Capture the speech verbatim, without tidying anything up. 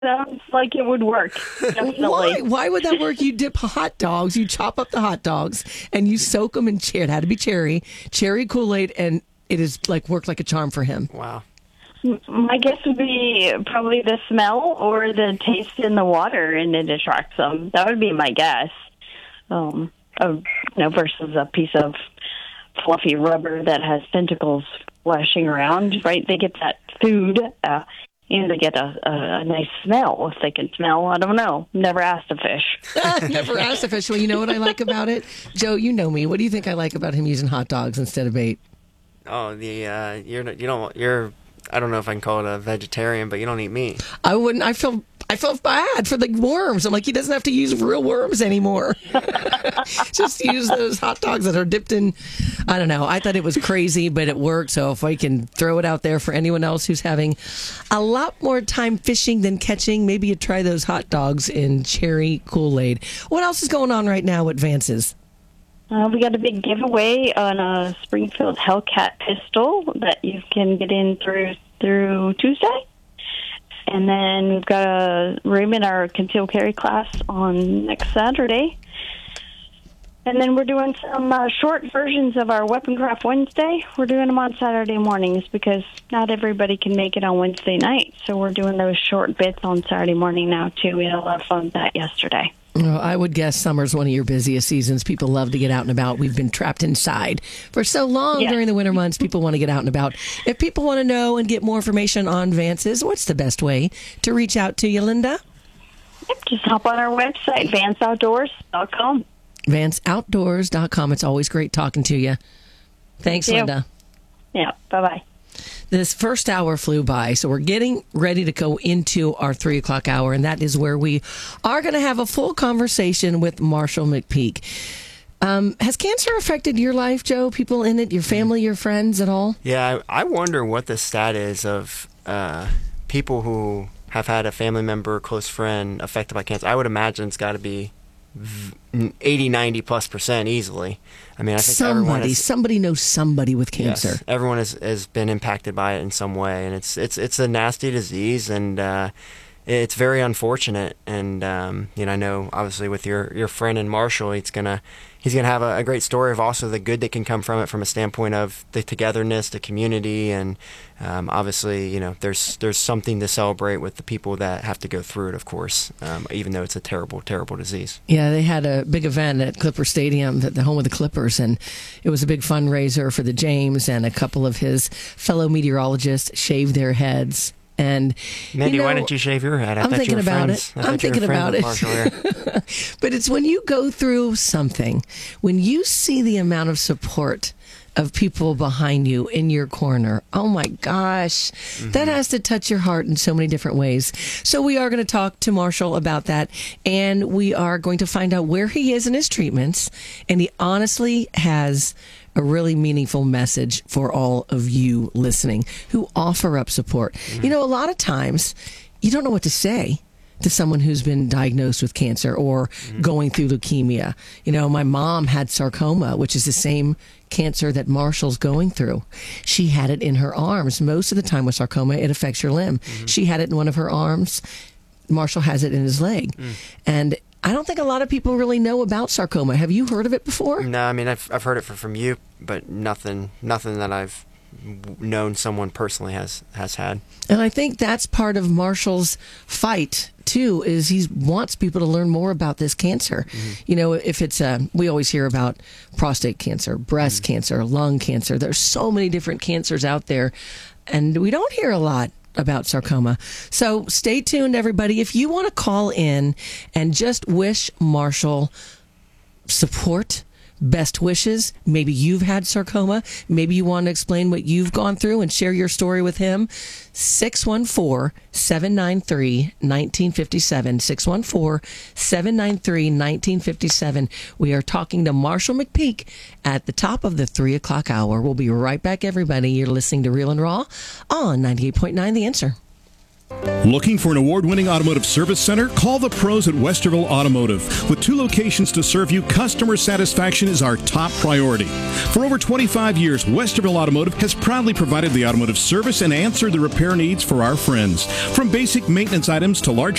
Sounds like it would work. Definitely. Why? Why would that work? You dip hot dogs, you chop up the hot dogs, and you soak them in cherry. It had to be cherry, cherry Kool-Aid, and it is like worked like a charm for him. Wow. My guess would be probably the smell or the taste in the water, and it attracts them. That would be my guess. Um, of, you know, versus a piece of fluffy rubber that has tentacles flashing around, right? They get that food, uh, and they get a, a, a nice smell if they can smell. I don't know. Never asked a fish. Never asked a fish. Well, you know what I like about it? Joe, you know me. What do you think I like about him using hot dogs instead of bait? Oh, the uh, you're you don't you're I don't know if I can call it a vegetarian, but you don't eat meat. I wouldn't. I feel I felt bad for the worms. I'm like, he doesn't have to use real worms anymore. Just use those hot dogs that are dipped in. I don't know. I thought it was crazy, but it worked. So if I can throw it out there for anyone else who's having a lot more time fishing than catching, maybe you try those hot dogs in cherry Kool-Aid. What else is going on right now at Vance's? Uh, we got a big giveaway on a Springfield Hellcat pistol that you can get in through through Tuesday. And then we've got a room in our concealed carry class on next Saturday. And then we're doing some uh, short versions of our Weapon Craft Wednesday. We're doing them on Saturday mornings because not everybody can make it on Wednesday night. So we're doing those short bits on Saturday morning now, too. We had a lot of fun with that yesterday. Well, I would guess summer's one of your busiest seasons. People love to get out and about. We've been trapped inside for so long Yeah. during the winter months. People want to get out and about. If people want to know and get more information on Vance's, what's the best way to reach out to you, Linda? Yep, just hop on our website, vance outdoors dot com. vance outdoors dot com. It's always great talking to you. Thanks, Thank you. Linda. Yeah, bye-bye. This first hour flew by, so we're getting ready to go into our three o'clock hour, and that is where we are going to have a full conversation with Marshall McPeak. Um, has cancer affected your life, Joe? People in it, your family, your friends at all? Yeah, I, I wonder what the stat is of uh, people who have had a family member, close friend affected by cancer. I would imagine it's got to be eighty, ninety plus percent easily. I mean, I think somebody, has, somebody knows somebody with cancer. Yes, everyone has, has been impacted by it in some way, and it's it's it's a nasty disease, and uh, it's very unfortunate. And um, you know, I know obviously with your, your friend and Marshall, he's gonna he's gonna have a, a great story of also the good that can come from it, from a standpoint of the togetherness, the community, and um, obviously, you know, there's there's something to celebrate with the people that have to go through it, of course, um, even though it's a terrible, terrible disease. Yeah, they had a big event at Clipper Stadium, at the home of the Clippers, and it was a big fundraiser for the James, and a couple of his fellow meteorologists shaved their heads. And Mandy, you know, why didn't you shave your head? I I'm thought thinking you were about friends. it. I I'm thought you were thinking friends about with it. Marshall here. But it's when you go through something, when you see the amount of support of people behind you in your corner. Oh my gosh, mm-hmm. That has to touch your heart in so many different ways. So we are going to talk to Marshall about that, and we are going to find out where he is in his treatments. And he honestly has a really meaningful message for all of you listening who offer up support. Mm-hmm. You know, a lot of times you don't know what to say to someone who's been diagnosed with cancer or mm-hmm. going through leukemia. You know, my mom had sarcoma, which is the same cancer that Marshall's going through. She had it in her arms. Most of the time with sarcoma, it affects your limb. Mm-hmm. She had it in one of her arms. Marshall has it in his leg. Mm. And I don't think a lot of people really know about sarcoma. Have you heard of it before? No, I mean, I've I've heard it from, from you, but nothing nothing that I've known someone personally has, has had. And I think that's part of Marshall's fight too, is he wants people to learn more about this cancer. Mm-hmm. You know, if it's a, we always hear about prostate cancer, breast mm-hmm. cancer, lung cancer. There's so many different cancers out there, and we don't hear a lot about sarcoma. So stay tuned, everybody. If you want to call in and just wish Marshall support, best wishes, maybe you've had sarcoma, maybe you want to explain what you've gone through and share your story with him, six one four, seven nine three, one nine five seven, six one four, seven nine three, one nine five seven. We are talking to Marshall McPeak at the top of the three o'clock hour. We'll be right back, everybody. You're listening to Real and Raw on ninety-eight point nine The Answer. Looking for an award-winning automotive service center? Call the pros at Westerville Automotive. With two locations to serve you, customer satisfaction is our top priority. For over twenty-five years, Westerville Automotive has proudly provided the automotive service and answered the repair needs for our friends. From basic maintenance items to large